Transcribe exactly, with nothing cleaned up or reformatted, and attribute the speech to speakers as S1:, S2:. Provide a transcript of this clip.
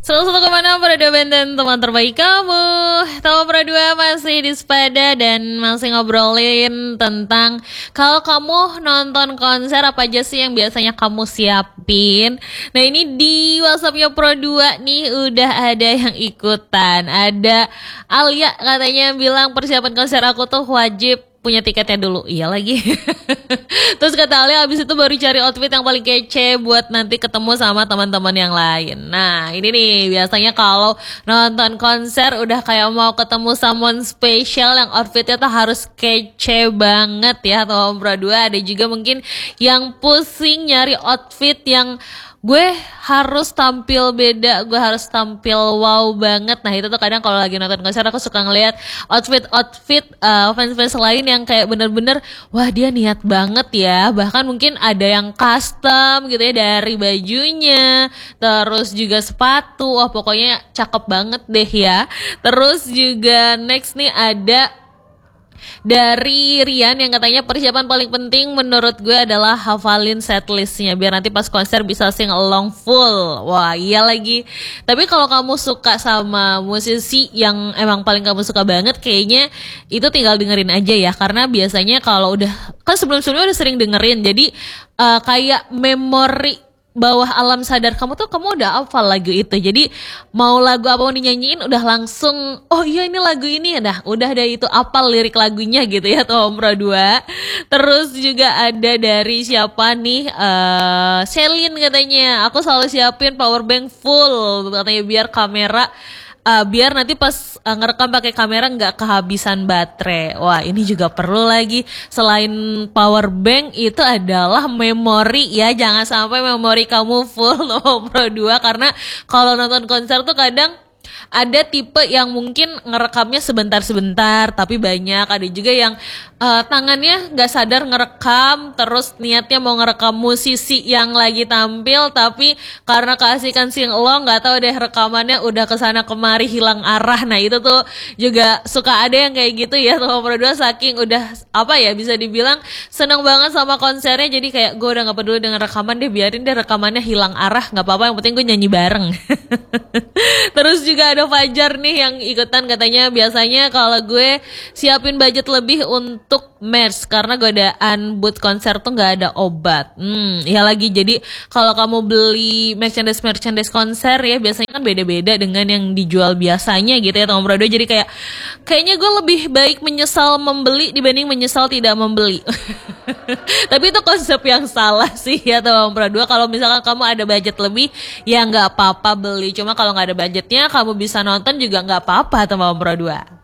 S1: Selalu satu kemana Pro dua Benten teman terbaik kamu. Tahu Pro dua masih di Sepada dan masih ngobrolin tentang kalau kamu nonton konser apa aja sih yang biasanya kamu siapin. Nah ini di WhatsAppnya Pro dua nih udah ada yang ikutan. Ada Alia katanya bilang persiapan konser aku tuh wajib punya tiketnya dulu. Iya lagi. Terus kata Alia abis itu baru cari outfit yang paling kece buat nanti ketemu sama teman-teman yang lain. Nah ini nih biasanya kalau nonton konser udah kayak mau ketemu someone special yang outfitnya tuh harus kece banget ya teman Pro dua. Ada juga mungkin yang pusing nyari outfit yang gue harus tampil beda, gue harus tampil wow banget. Nah itu tuh kadang kalau lagi nonton konser aku suka ngeliat outfit-outfit uh, fans-fans lain yang kayak bener-bener wah dia niat banget ya. Bahkan mungkin ada yang custom gitu ya dari bajunya, terus juga sepatu, wah pokoknya cakep banget deh ya. Terus juga next nih ada dari Rian yang katanya persiapan paling penting menurut gue adalah hafalin setlistnya biar nanti pas konser bisa sing along full. Wah iya lagi. Tapi kalau kamu suka sama musisi yang emang paling kamu suka banget, kayaknya itu tinggal dengerin aja ya. Karena biasanya kalau udah kan sebelum-sebelumnya udah sering dengerin, jadi uh, kayak memori bawah alam sadar kamu tuh kamu udah hafal lagu itu. Jadi mau lagu apa mau dinyanyiin udah langsung oh iya ini lagu ini dah. Udah ada itu hafal lirik lagunya gitu ya tuh Om Pro dua. Terus juga ada dari siapa nih uh, Selin katanya aku selalu siapin power bank full katanya biar kamera Uh, biar nanti pas uh, ngerekam pakai kamera nggak kehabisan baterai. Wah ini juga perlu lagi. Selain power bank itu adalah memori ya. Jangan sampai memori kamu full loh Pro dua. Karena kalau nonton konser tuh kadang ada tipe yang mungkin ngerekamnya sebentar-sebentar tapi banyak. Ada juga yang uh, tangannya gak sadar ngerekam terus niatnya mau ngerekam musisi yang lagi tampil, tapi karena keasikan sing lo gak tahu deh rekamannya udah kesana kemari hilang arah. Nah itu tuh juga suka ada yang kayak gitu ya sama Pro dua, saking udah apa ya bisa dibilang seneng banget sama konsernya. Jadi kayak gue udah gak peduli dengan rekaman deh, biarin deh rekamannya hilang arah gak apa-apa, yang penting gue nyanyi bareng. Terus juga ada Fajar nih yang ikutan katanya biasanya kalau gue siapin budget lebih untuk merch karena godaan boot konser tuh nggak ada obat. Hmm, ya lagi jadi kalau kamu beli merchandise merchandise konser ya biasanya kan beda-beda dengan yang dijual biasanya gitu ya teman Pro dua. Jadi kayak kayaknya gue lebih baik menyesal membeli dibanding menyesal tidak membeli. Tapi itu konsep yang salah sih ya teman Pro dua. Kalau misalkan kamu ada budget lebih ya nggak apa-apa beli. Cuma kalau nggak ada budgetnya kamu bisa nonton juga nggak apa-apa teman Pro dua.